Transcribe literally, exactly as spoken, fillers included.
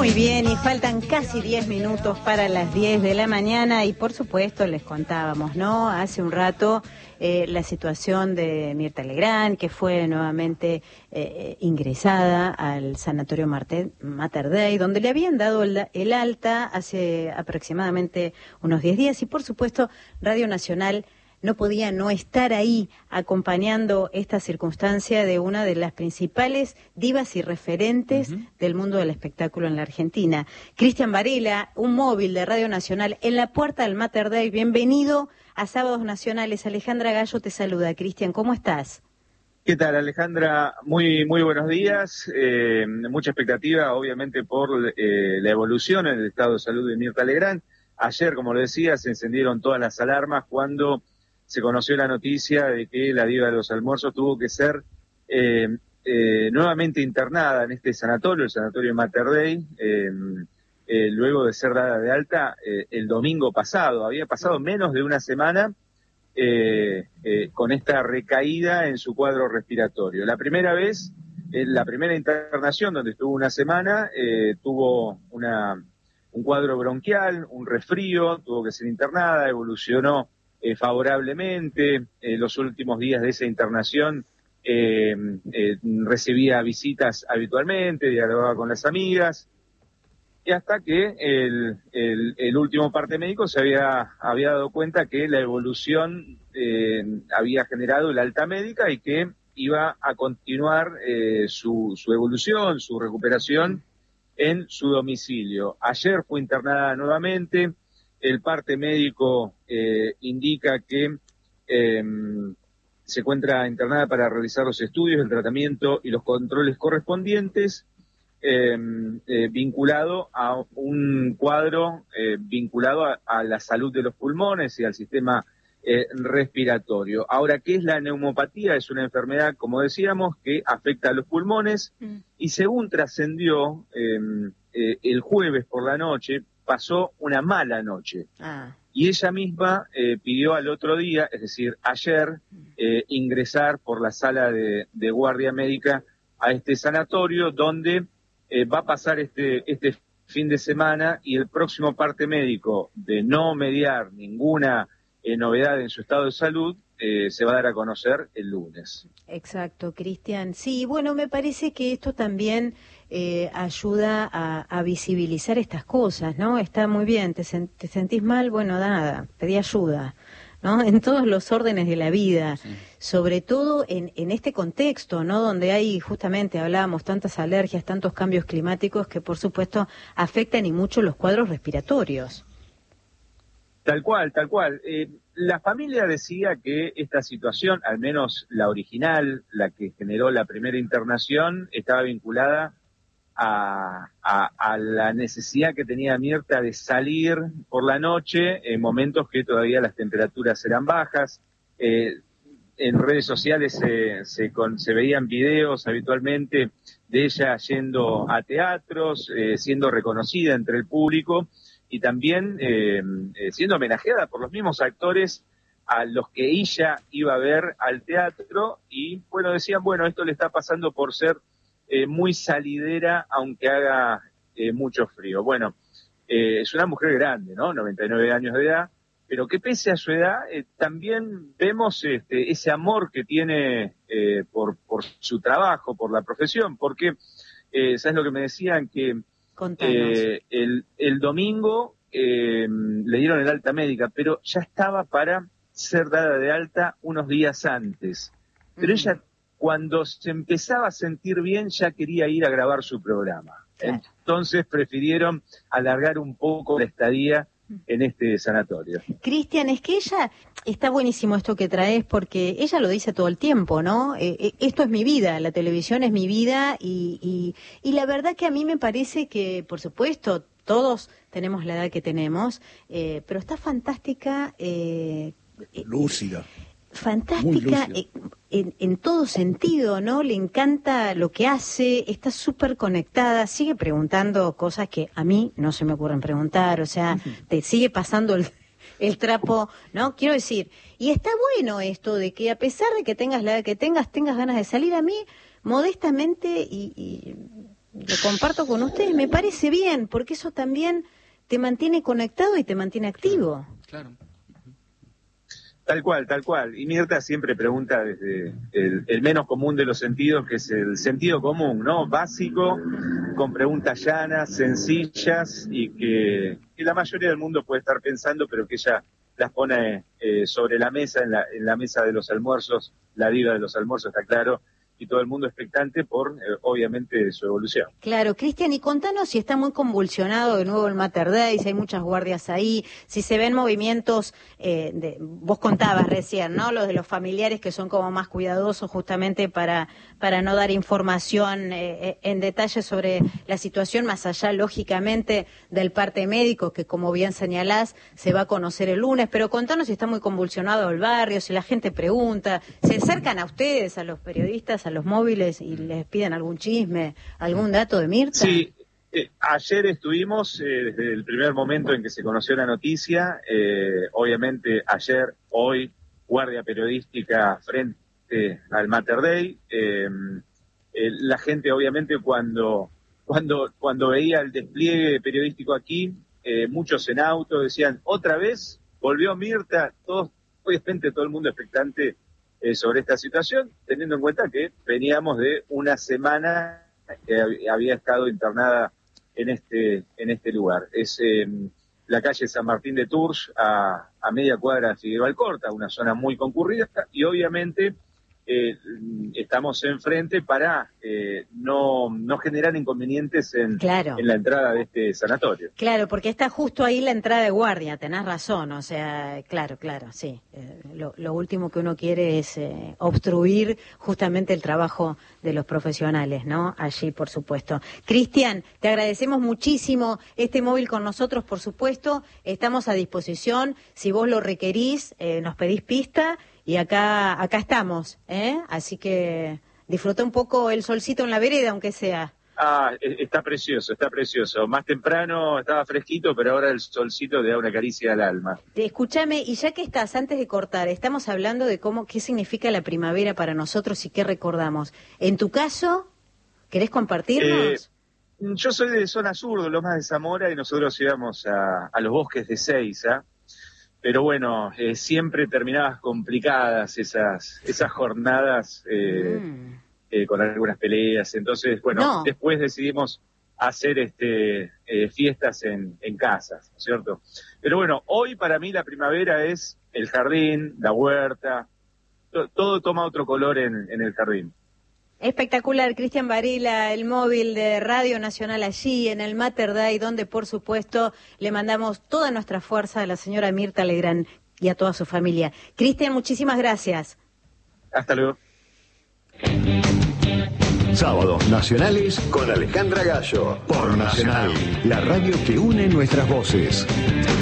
Muy bien, y faltan casi diez minutos para las diez de la mañana y por supuesto les contábamos, ¿no? Hace un rato eh, la situación de Mirta Legrand, que fue nuevamente eh, ingresada al Sanatorio Mater, Mater Dei, donde le habían dado el, el alta hace aproximadamente unos diez días y por supuesto Radio Nacional no podía no estar ahí acompañando esta circunstancia de una de las principales divas y referentes uh-huh. del mundo del espectáculo en la Argentina. Cristian Varela, un móvil de Radio Nacional en la puerta del Mater Dei. Bienvenido a Sábados Nacionales. Alejandra Gallo te saluda. Cristian, ¿cómo estás? ¿Qué tal, Alejandra? Muy muy buenos días. Eh, mucha expectativa, obviamente, por eh, la evolución en el estado de salud de Mirta Legrand. Ayer, como lo decía, se encendieron todas las alarmas cuando se conoció la noticia de que la diva de los almuerzos tuvo que ser eh, eh, nuevamente internada en este sanatorio, el Sanatorio Mater Dei, eh, eh, luego de ser dada de alta eh, el domingo pasado. Había pasado menos de una semana eh, eh, con esta recaída en su cuadro respiratorio. La primera vez, eh, la primera internación, donde estuvo una semana, eh, tuvo una, un cuadro bronquial, un resfrío, tuvo que ser internada, evolucionó Eh, favorablemente. Eh, los últimos días de esa internación eh, eh, recibía visitas habitualmente, dialogaba con las amigas, y hasta que el, el, el último parte médico se había, había dado cuenta que la evolución eh, había generado el alta médica y que iba a continuar eh, su, su evolución, su recuperación en su domicilio. Ayer fue internada nuevamente. El parte médico eh, indica que eh, se encuentra internada para realizar los estudios, el tratamiento y los controles correspondientes, eh, eh, vinculado a un cuadro eh, vinculado a, a la salud de los pulmones y al sistema eh, respiratorio. Ahora, ¿qué es la neumopatía? Es una enfermedad, como decíamos, que afecta a los pulmones mm. y según trascendió eh, eh, el jueves por la noche, pasó una mala noche. Ah. Y ella misma eh, pidió al otro día, es decir, ayer, eh, ingresar por la sala de, de guardia médica a este sanatorio, donde eh, va a pasar este, este fin de semana y el próximo parte médico, de no mediar ninguna eh, novedad en su estado de salud, eh, se va a dar a conocer el lunes. Exacto, Cristian. Sí, bueno, me parece que esto también eh, ayuda a, a visibilizar estas cosas, ¿no? Está muy bien, te, sen- te sentís mal, bueno, nada, pedí ayuda, ¿no? En todos los órdenes de la vida, sí. Sobre todo en, en este contexto, ¿no? Donde hay, justamente, hablábamos, tantas alergias, tantos cambios climáticos que, por supuesto, afectan y mucho los cuadros respiratorios. Tal cual, tal cual. Eh, la familia decía que esta situación, al menos la original, la que generó la primera internación, estaba vinculada a, a, a la necesidad que tenía Mirta de salir por la noche en momentos que todavía las temperaturas eran bajas. Eh, en redes sociales se, se, con, se veían videos habitualmente de ella yendo a teatros, eh, siendo reconocida entre el público, y también eh, eh, siendo homenajeada por los mismos actores a los que ella iba a ver al teatro, y bueno, decían, bueno, esto le está pasando por ser eh, muy salidera, aunque haga eh, mucho frío. Bueno, eh, es una mujer grande, ¿no? noventa y nueve años de edad, pero que pese a su edad, eh, también vemos este, ese amor que tiene eh, por, por su trabajo, por la profesión, porque, eh, ¿sabes lo que me decían? Que Eh, el, el domingo eh, le dieron el alta médica, pero ya estaba para ser dada de alta unos días antes. Pero uh-huh. ella, cuando se empezaba a sentir bien, ya quería ir a grabar su programa. Claro. Entonces prefirieron alargar un poco la estadía en este sanatorio. Cristian, es que ella, está buenísimo esto que traes, porque ella lo dice todo el tiempo, ¿no? Eh, eh, esto es mi vida, la televisión es mi vida, y, y, y la verdad que a mí me parece que, por supuesto, todos tenemos la edad que tenemos, eh, pero está fantástica. Eh, Lúcida. Fantástica en, en todo sentido, ¿no? Le encanta lo que hace, está súper conectada, sigue preguntando cosas que a mí no se me ocurren preguntar, o sea, te sigue pasando el, el trapo, ¿no? Quiero decir, y está bueno esto de que a pesar de que tengas la edad que tengas, tengas ganas de salir. A mí, modestamente, y, y lo comparto con ustedes, me parece bien, porque eso también te mantiene conectado y te mantiene activo. Claro. Tal cual, tal cual. Y Mirta siempre pregunta desde el, el menos común de los sentidos, que es el sentido común, ¿no? Básico, con preguntas llanas, sencillas y que, que la mayoría del mundo puede estar pensando, pero que ella las pone eh, sobre la mesa, en la, en la mesa de los almuerzos, la diva de los almuerzos, está claro, y todo el mundo expectante por, eh, obviamente, su evolución. Claro, Cristian, y contanos si está muy convulsionado de nuevo el Mater Dei, si hay muchas guardias ahí, si se ven movimientos, eh, de, vos contabas recién, ¿no? Los de los familiares que son como más cuidadosos justamente para, para no dar información eh, en detalle sobre la situación, más allá, lógicamente, del parte médico, que como bien señalás, se va a conocer el lunes, pero contanos si está muy convulsionado el barrio, si la gente pregunta, se acercan a ustedes, a los periodistas, a los móviles y les piden algún chisme, algún dato de Mirta. Sí, eh, ayer estuvimos, eh, desde el primer momento en que se conoció la noticia, eh, obviamente ayer, hoy, guardia periodística frente al Mater Dei, eh, eh, la gente obviamente cuando, cuando, cuando veía el despliegue periodístico aquí, eh, muchos en auto decían, otra vez, volvió Mirta, todos, obviamente todo el mundo expectante Eh, sobre esta situación, teniendo en cuenta que veníamos de una semana que hab- había estado internada en este en este lugar. Es eh, la calle San Martín de Tours, a, a media cuadra de Figueroa Alcorta, una zona muy concurrida, y obviamente eh, estamos enfrente para eh, no, no generar inconvenientes en, Claro. en la entrada de este sanatorio. Claro, porque está justo ahí la entrada de guardia, tenés razón, o sea, claro, claro, sí. Eh, lo, lo último que uno quiere es eh, obstruir justamente el trabajo de los profesionales, ¿no? Allí, por supuesto. Cristian, te agradecemos muchísimo este móvil con nosotros, por supuesto, estamos a disposición, si vos lo requerís, eh, nos pedís pista y acá, acá estamos, ¿eh? Así que disfruta un poco el solcito en la vereda, aunque sea. Ah, está precioso, está precioso. Más temprano estaba fresquito, pero ahora el solcito te da una caricia al alma. Escúchame, y ya que estás, antes de cortar, estamos hablando de cómo, qué significa la primavera para nosotros y qué recordamos. En tu caso, ¿querés compartirnos? Eh, yo soy de zona sur, de Lomas de Zamora, y nosotros íbamos a, a los bosques de Seiza. Pero bueno, eh, siempre terminadas complicadas esas, esas jornadas. Eh, mm. Eh, con algunas peleas, entonces, bueno, no. Después decidimos hacer este eh, fiestas en, en casas, ¿no es cierto? Pero bueno, hoy para mí la primavera es el jardín, la huerta, to, todo toma otro color en, en el jardín. Espectacular, Cristian Varela, el móvil de Radio Nacional allí en el Mater Dei, donde por supuesto le mandamos toda nuestra fuerza a la señora Mirta Legrand y a toda su familia. Cristian, muchísimas gracias. Hasta luego. Sábados nacionales con Alejandra Gallo por Nacional, la radio que une nuestras voces.